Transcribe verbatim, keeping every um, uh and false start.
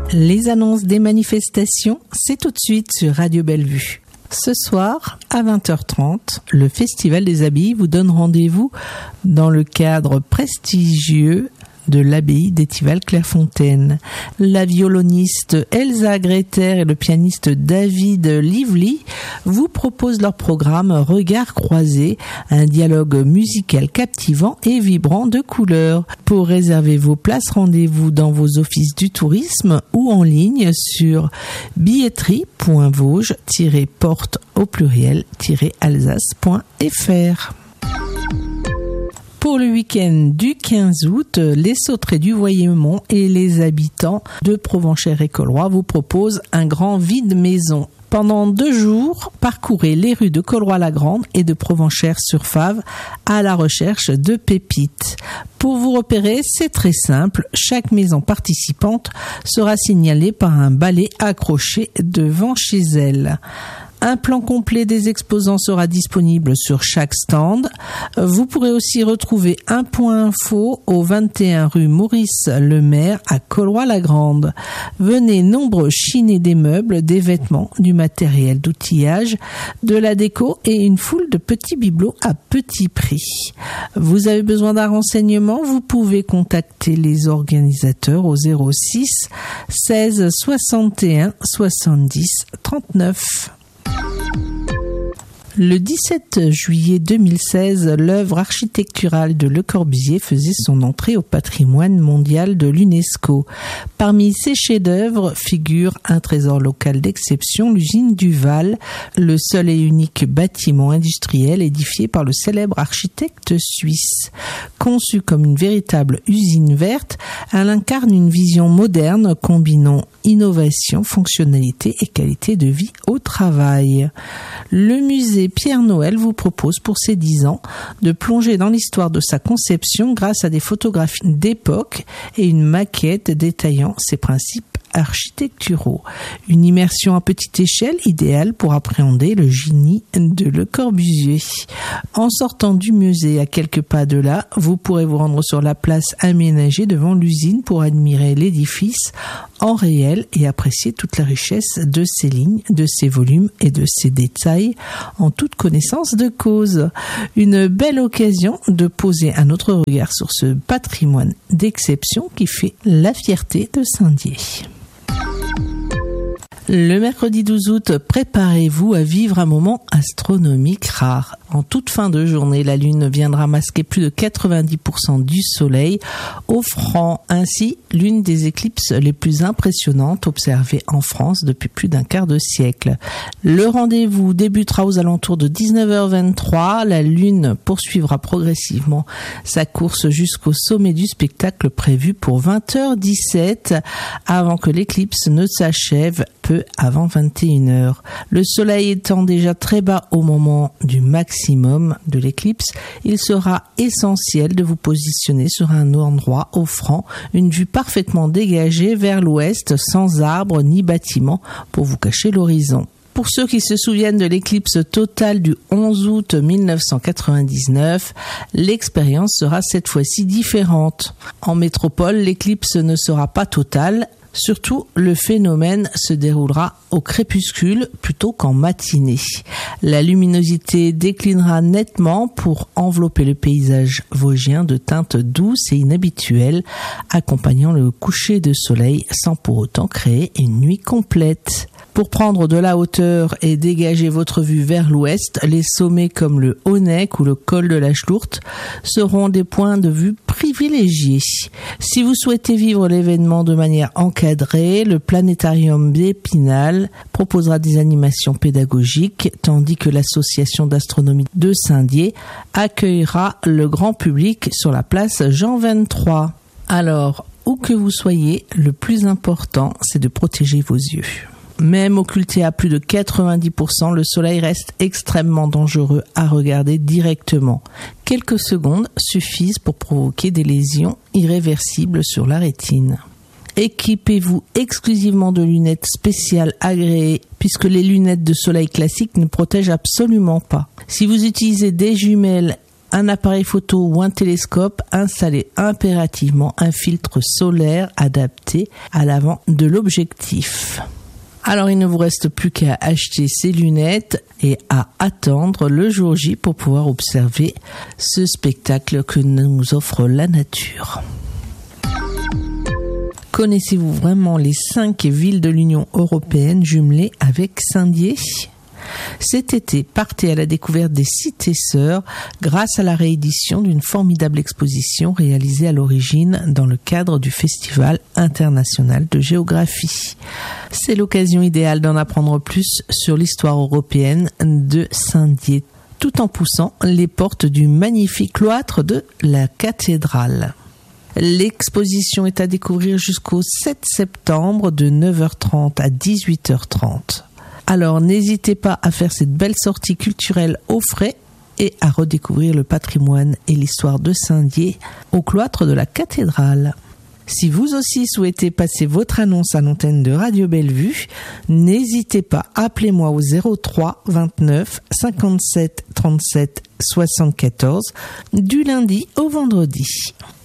Les annonces des manifestations, c'est tout de suite sur Radio Bellevue. Ce soir, à vingt heures trente, le Festival des Abbayes vous donne rendez-vous dans le cadre prestigieux de l'abbaye d'Étival-Clairefontaine. La violoniste Elsa Greter et le pianiste David Lively vous proposent leur programme Regards croisés, un dialogue musical captivant et vibrant de couleurs. Pour réserver vos places, rendez-vous dans vos offices du tourisme ou en ligne sur billetterie point vosges tiret porte au pluriel tiret alsace point f r. Pour le week-end du quinze août, les sauterets du Voyemont et les habitants de Provenchères et Colroy vous proposent un grand vide-maison. Pendant deux jours, parcourez les rues de Colroy-la-Grande et de Provenchères-sur-Fave à la recherche de pépites. Pour vous repérer, c'est très simple. Chaque maison participante sera signalée par un balai accroché devant chez elle. Un plan complet des exposants sera disponible sur chaque stand. Vous pourrez aussi retrouver un point info au vingt et un rue Maurice Lemaire à Colroy-la-Grande. Venez nombreux chiner des meubles, des vêtements, du matériel d'outillage, de la déco et une foule de petits bibelots à petit prix. Vous avez besoin d'un renseignement, vous pouvez contacter les organisateurs au zéro six seize soixante et un soixante-dix trente-neuf. Le dix-sept juillet deux mille seize, l'œuvre architecturale de Le Corbusier faisait son entrée au patrimoine mondial de l'UNESCO. Parmi ses chefs-d'œuvre figure un trésor local d'exception, l'usine Duval, le seul et unique bâtiment industriel édifié par le célèbre architecte suisse. Conçue comme une véritable usine verte, elle incarne une vision moderne combinant innovation, fonctionnalité et qualité de vie au travail. Le musée Pierre Noël vous propose pour ses dix ans de plonger dans l'histoire de sa conception grâce à des photographies d'époque et une maquette détaillant ses principes architecturaux. Une immersion à petite échelle idéale pour appréhender le génie de Le Corbusier. En sortant du musée à quelques pas de là, vous pourrez vous rendre sur la place aménagée devant l'usine pour admirer l'édifice en réel et apprécier toute la richesse de ses lignes, de ses volumes et de ses détails en toute connaissance de cause. Une belle occasion de poser un autre regard sur ce patrimoine d'exception qui fait la fierté de Saint-Dié. Le mercredi douze août, préparez-vous à vivre un moment astronomique rare. En toute fin de journée, la Lune viendra masquer plus de quatre-vingt-dix pour cent du Soleil, offrant ainsi l'une des éclipses les plus impressionnantes observées en France depuis plus d'un quart de siècle. Le rendez-vous débutera aux alentours de dix-neuf heures vingt-trois. La Lune poursuivra progressivement sa course jusqu'au sommet du spectacle prévu pour vingt heures dix-sept, avant que l'éclipse ne s'achève peu avant vingt et une heures. Le Soleil étant déjà très bas au moment du maximum de l'éclipse, il sera essentiel de vous positionner sur un endroit offrant une vue parfaitement dégagée vers l'ouest, sans arbres ni bâtiments pour vous cacher l'horizon. Pour ceux qui se souviennent de l'éclipse totale du onze août mille neuf cent quatre-vingt-dix-neuf, l'expérience sera cette fois-ci différente. En métropole, l'éclipse ne sera pas totale. Surtout, le phénomène se déroulera au crépuscule plutôt qu'en matinée. La luminosité déclinera nettement pour envelopper le paysage vosgien de teintes douces et inhabituelles, accompagnant le coucher de soleil sans pour autant créer une nuit complète. Pour prendre de la hauteur et dégager votre vue vers l'ouest, les sommets comme le Haut-Nec ou le col de la Schlourte seront des points de vue privilégiés. Si vous souhaitez vivre l'événement de manière encadrée, le planétarium d'Épinal proposera des animations pédagogiques, tandis que l'association d'astronomie de Saint-Dié accueillera le grand public sur la place Jean vingt-trois. Alors, où que vous soyez, le plus important, c'est de protéger vos yeux. Même occulté à plus de quatre-vingt-dix pour cent, le soleil reste extrêmement dangereux à regarder directement. Quelques secondes suffisent pour provoquer des lésions irréversibles sur la rétine. Équipez-vous exclusivement de lunettes spéciales agréées, puisque les lunettes de soleil classiques ne protègent absolument pas. Si vous utilisez des jumelles un appareil photo ou un télescope, installez impérativement un filtre solaire adapté à l'avant de l'objectif. Alors il ne vous reste plus qu'à acheter ces lunettes et à attendre le jour J pour pouvoir observer ce spectacle que nous offre la nature. Connaissez-vous vraiment les cinq villes de l'Union européenne jumelées avec Saint-Dié ? Cet été, partez à la découverte des cités sœurs grâce à la réédition d'une formidable exposition réalisée à l'origine dans le cadre du Festival international de géographie. C'est l'occasion idéale d'en apprendre plus sur l'histoire européenne de Saint-Dié, tout en poussant les portes du magnifique cloître de la cathédrale. L'exposition est à découvrir jusqu'au sept septembre de neuf heures trente à dix-huit heures trente. Alors n'hésitez pas à faire cette belle sortie culturelle au frais et à redécouvrir le patrimoine et l'histoire de Saint-Dié au cloître de la cathédrale. Si vous aussi souhaitez passer votre annonce à l'antenne de Radio Bellevue, n'hésitez pas, appelez-moi au zéro trois vingt-neuf cinquante-sept trente-sept soixante-quatorze du lundi au vendredi.